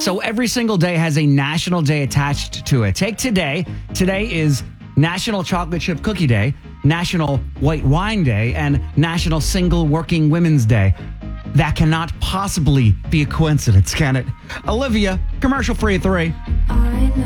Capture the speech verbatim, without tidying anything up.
So every single day has a national day attached to it. Take today. Today is National Chocolate Chip Cookie Day, National White Wine Day, and National Single Working Women's Day. That cannot possibly be a coincidence, can it? Olivia, commercial free at three.